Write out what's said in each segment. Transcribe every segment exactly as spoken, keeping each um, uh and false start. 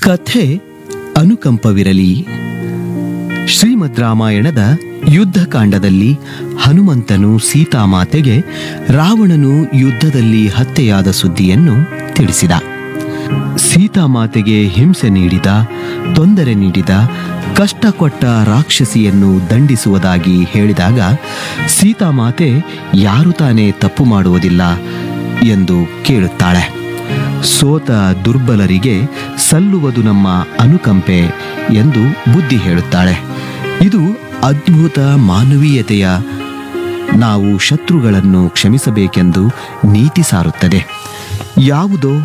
ಕಥೆ ಅನುಕಂಪವಿರಲಿ. ಶ್ರೀಮದ್ ರಾಮಾಯಣದ ಯುದ್ಧಕಾಂಡದಲ್ಲಿ ಹನುಮಂತನು ಸೀತಾಮಾತೆಗೆ ರಾವಣನು ಯುದ್ಧದಲ್ಲಿ ಹತ್ಯೆಯಾದ ಸುದ್ದಿಯನ್ನು ತಿಳಿಸಿದ. ಸೀತಾಮಾತೆಗೆ ಹಿಂಸೆ ನೀಡಿದ, ತೊಂದರೆ ನೀಡಿದ, ಕಷ್ಟ ಕೊಟ್ಟ ರಾಕ್ಷಸಿಯನ್ನು ದಂಡಿಸುವುದಾಗಿ ಹೇಳಿದಾಗ ಸೀತಾಮಾತೆ ಯಾರು ತಾನೇ ತಪ್ಪು ಮಾಡುವುದಿಲ್ಲ ಎಂದು ಕೇಳುತ್ತಾಳೆ. ಸೋತ ದುರ್ಬಲರಿಗೆ ಸಲ್ಲುವುದು ನಮ್ಮ ಅನುಕಂಪೆ ಎಂದು ಬುದ್ಧಿ ಹೇಳುತ್ತಾಳೆ. ಇದು ಅದ್ಭುತ ಮಾನವೀಯತೆಯ, ನಾವು ಶತ್ರುಗಳನ್ನು ಕ್ಷಮಿಸಬೇಕೆಂದು ನೀತಿ ಸಾರುತ್ತದೆ. ಯಾವುದೋ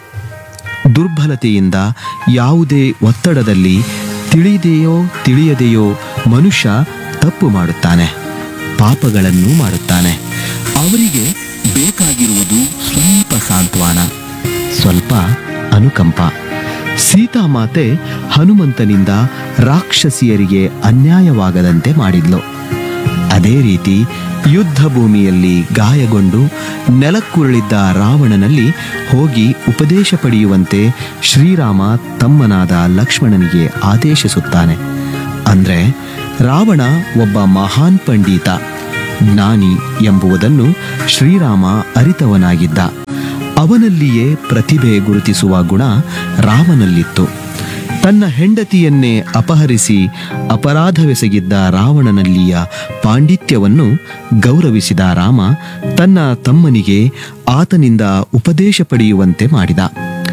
ದುರ್ಬಲತೆಯಿಂದ, ಯಾವುದೇ ಒತ್ತಡದಲ್ಲಿ ತಿಳಿದೆಯೋ ತಿಳಿಯದೆಯೋ ಮನುಷ್ಯ ತಪ್ಪು ಮಾಡುತ್ತಾನೆ, ಪಾಪಗಳನ್ನು ಮಾಡುತ್ತಾನೆ. ಅವರಿಗೆ ಬೇಕಾಗಿರುವುದು ಸ್ವಲ್ಪ ಸಾಂತ್ವನ, ಸ್ವಲ್ಪ ಅನುಕಂಪ. ಸೀತಾಮಾತೆ ಹನುಮಂತನಿಂದ ರಾಕ್ಷಸಿಯರಿಗೆ ಅನ್ಯಾಯವಾಗದಂತೆ ಮಾಡಿದ್ಲು. ಅದೇ ರೀತಿ ಯುದ್ಧ ಭೂಮಿಯಲ್ಲಿ ಗಾಯಗೊಂಡು ನೆಲಕ್ಕುರುಳಿದ್ದ ರಾವಣನಲ್ಲಿ ಹೋಗಿ ಉಪದೇಶ ಪಡೆಯುವಂತೆ ಶ್ರೀರಾಮ ತಮ್ಮನಾದ ಲಕ್ಷ್ಮಣನಿಗೆ ಆದೇಶಿಸುತ್ತಾನೆ. ಅಂದ್ರೆ ರಾವಣ ಒಬ್ಬ ಮಹಾನ್ ಪಂಡಿತ, ಜ್ಞಾನಿ ಎಂಬುದನ್ನು ಶ್ರೀರಾಮ ಅರಿತವನಾಗಿದ್ದ. ಅವನಲ್ಲಿಯೇ ಪ್ರತಿಭೆ ಗುರುತಿಸುವ ಗುಣ ರಾಮನಲ್ಲಿತ್ತು. ತನ್ನ ಹೆಂಡತಿಯನ್ನೇ ಅಪಹರಿಸಿ ಅಪರಾಧವೆಸಗಿದ್ದ ರಾವಣನಲ್ಲಿಯ ಪಾಂಡಿತ್ಯವನ್ನು ಗೌರವಿಸಿದ ರಾಮ ತನ್ನ ತಮ್ಮನಿಗೆ ಆತನಿಂದ ಉಪದೇಶ ಪಡೆಯುವಂತೆ ಮಾಡಿದ.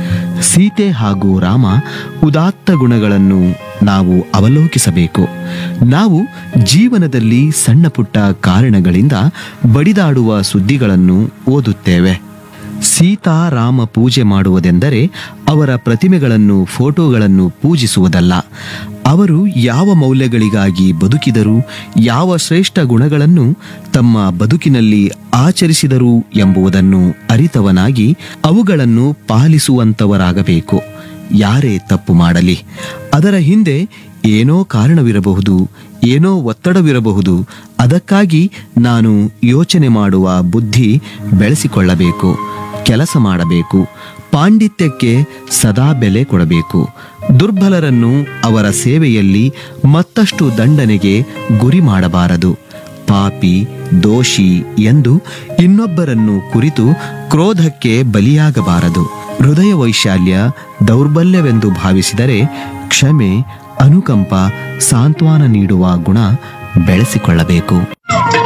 ಸೀತೆ ಹಾಗೂ ರಾಮ ಉದಾತ್ತ ಗುಣಗಳನ್ನು ನಾವು ಅವಲೋಕಿಸಬೇಕು. ನಾವು ಜೀವನದಲ್ಲಿ ಸಣ್ಣ ಪುಟ್ಟ ಕಾರಣಗಳಿಂದ ಬಡಿದಾಡುವ ಸುದ್ದಿಗಳನ್ನು ಓದುತ್ತೇವೆ. ಸೀತಾ ರಾಮ ಪೂಜೆ ಮಾಡುವುದೆಂದರೆ ಅವರ ಪ್ರತಿಮೆಗಳನ್ನು, ಫೋಟೋಗಳನ್ನು ಪೂಜಿಸುವುದಲ್ಲ. ಅವರು ಯಾವ ಮೌಲ್ಯಗಳಿಗಾಗಿ ಬದುಕಿದರು, ಯಾವ ಶ್ರೇಷ್ಠ ಗುಣಗಳನ್ನು ತಮ್ಮ ಬದುಕಿನಲ್ಲಿ ಆಚರಿಸಿದರು ಎಂಬುದನ್ನು ಅರಿತವನಾಗಿ ಅವುಗಳನ್ನು ಪಾಲಿಸುವಂತವರಾಗಬೇಕು. ಯಾರೇ ತಪ್ಪು ಮಾಡಲಿ, ಅದರ ಹಿಂದೆ ಏನೋ ಕಾರಣವಿರಬಹುದು, ಏನೋ ಒತ್ತಡವಿರಬಹುದು. ಅದಕ್ಕಾಗಿ ನಾನು ಯೋಚನೆ ಮಾಡುವ ಬುದ್ಧಿ ಬೆಳೆಸಿಕೊಳ್ಳಬೇಕು, ಕೆಲಸ ಮಾಡಬೇಕು. ಪಾಂಡಿತ್ಯಕ್ಕೆ ಸದಾ ಬೆಲೆ ಕೊಡಬೇಕು. ದುರ್ಬಲರನ್ನು ಅವರ ಸೇವೆಯಲ್ಲಿ ಮತ್ತಷ್ಟು ದಂಡನೆಗೆ ಗುರಿ ಮಾಡಬಾರದು. ಪಾಪಿ, ದೋಷಿ ಎಂದು ಇನ್ನೊಬ್ಬರನ್ನು ಕುರಿತು ಕ್ರೋಧಕ್ಕೆ ಬಲಿಯಾಗಬಾರದು. ಹೃದಯ ವೈಶಾಲ್ಯ ದೌರ್ಬಲ್ಯವೆಂದು ಭಾವಿಸಿದರೆ ಕ್ಷಮೆ, ಅನುಕಂಪ, ಸಾಂತ್ವನ ನೀಡುವ ಗುಣ ಬೆಳೆಸಿಕೊಳ್ಳಬೇಕು.